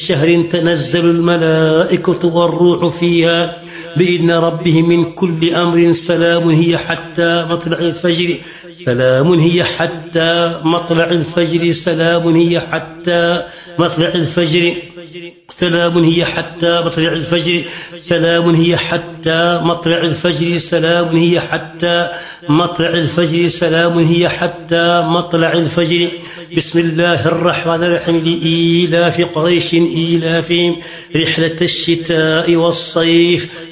شهر تنزل الملائكة والروح فيها بإذن ربهم من كل أمر سلام هي حتى مطلع الفجر سلام هي حتى مطلع الفجر سلام هي حتى مطلع الفجر سلام هي حتى مطلع الفجر سلام هي حتى مطلع الفجر سلام هي حتى مطلع الفجر سلام هي حتى مطلع الفجر. بسم الله الرحمن الرحيم. لإيلاف قريش إيلافهم رحلة الشتاء والصيف